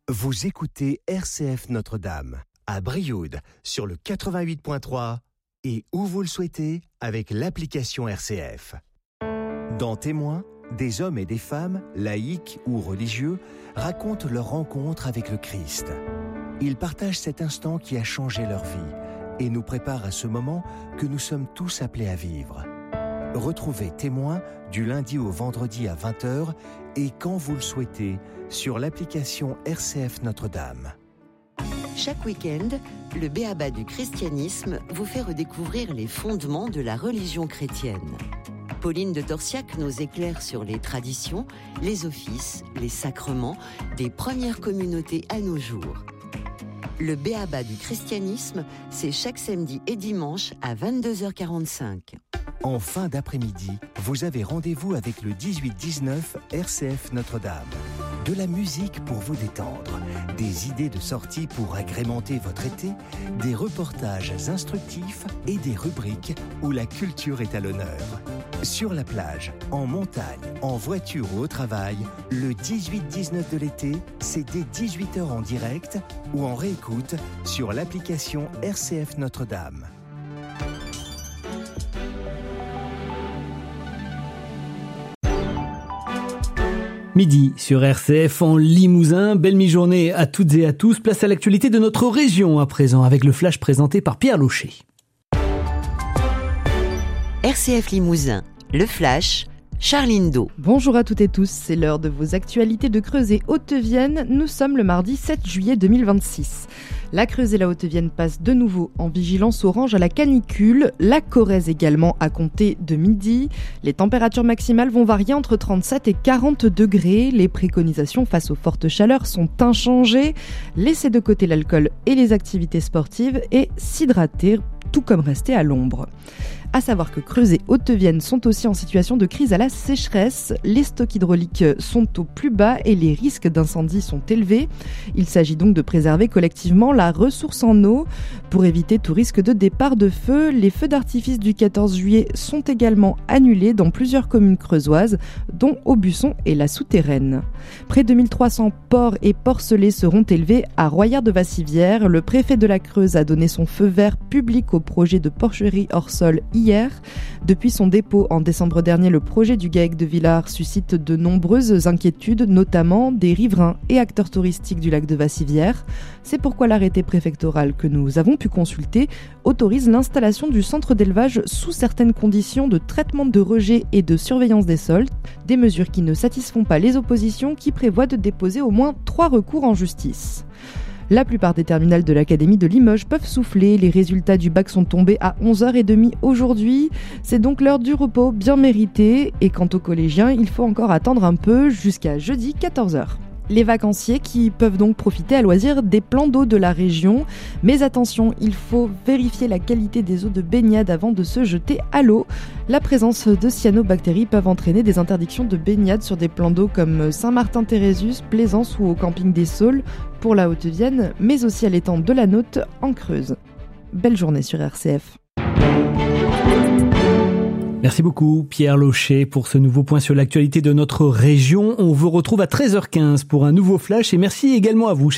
Vous écoutez RCF Notre-Dame à Brioude sur le 88.3 et où vous le souhaitez avec l'application RCF. Dans Témoins, des hommes et des femmes, laïcs ou religieux, racontent leur rencontre avec le Christ. Ils partagent cet instant qui a changé leur vie et nous préparent à ce moment que nous sommes tous appelés à vivre. Retrouvez Témoins du lundi au vendredi à 20h et quand vous le souhaitez sur l'application RCF Notre-Dame. Chaque week-end, le B.A.B.A. du christianisme vous fait redécouvrir les fondements de la religion chrétienne. Pauline de Torsiac nous éclaire sur les traditions, les offices, les sacrements des premières communautés à nos jours. Le B.A.B.A. du christianisme, c'est chaque samedi et dimanche à 22h45. En fin d'après-midi, vous avez rendez-vous avec le 18-19 RCF Notre-Dame. De la musique pour vous détendre, des idées de sortie pour agrémenter votre été, des reportages instructifs et des rubriques où la culture est à l'honneur. Sur la plage, en montagne, en voiture ou au travail, le 18-19 de l'été, c'est dès 18h en direct ou en réécoute sur l'application RCF Notre-Dame. Midi sur RCF en Limousin. Belle mi-journée à toutes et à tous. Place à l'actualité de notre région à présent avec le flash présenté par Pierre Locher. RCF Limousin, le flash, Charline Do. Bonjour à toutes et tous, c'est l'heure de vos actualités de Creuse et Haute-Vienne. Nous sommes le mardi 7 juillet 2026. La Creuse et la Haute-Vienne passent de nouveau en vigilance orange à la canicule. La Corrèze également à compter de midi. Les températures maximales vont varier entre 37 et 40 degrés. Les préconisations face aux fortes chaleurs sont inchangées. Laissez de côté l'alcool et les activités sportives et s'hydrater, tout comme rester à l'ombre. À savoir que Creuse et Haute-Vienne sont aussi en situation de crise à la sécheresse. Les stocks hydrauliques sont au plus bas et les risques d'incendie sont élevés. Il s'agit donc de préserver collectivement la ressource en eau. Pour éviter tout risque de départ de feu, les feux d'artifice du 14 juillet sont également annulés dans plusieurs communes creusoises, dont Aubusson et la Souterraine. Près de 1300 porcs et porcelets seront élevés à Royère-de-Vassivière. Le préfet de la Creuse a donné son feu vert public au projet de porcherie hors sol hier. Depuis son dépôt en décembre dernier, le projet du GAEC de Villars suscite de nombreuses inquiétudes, notamment des riverains et acteurs touristiques du lac de Vassivière. C'est pourquoi l'arrêté préfectoral que nous avons pu consulter autorise l'installation du centre d'élevage sous certaines conditions de traitement de rejet et de surveillance des sols, des mesures qui ne satisfont pas les oppositions qui prévoient de déposer au moins 3 recours en justice. La plupart des terminales de l'Académie de Limoges peuvent souffler. Les résultats du bac sont tombés à 11h30 aujourd'hui. C'est donc l'heure du repos bien mérité. Et quant aux collégiens, il faut encore attendre un peu jusqu'à jeudi 14h. Les vacanciers qui peuvent donc profiter à loisir des plans d'eau de la région. Mais attention, il faut vérifier la qualité des eaux de baignade avant de se jeter à l'eau. La présence de cyanobactéries peuvent entraîner des interdictions de baignade sur des plans d'eau comme Saint-Martin-Thérésus, Plaisance ou au camping des Saules pour la Haute-Vienne, mais aussi à l'étang de la Naute en Creuse. Belle journée sur RCF. Merci beaucoup Pierre Locher pour ce nouveau point sur l'actualité de notre région. On vous retrouve à 13h15 pour un nouveau flash et merci également à vous.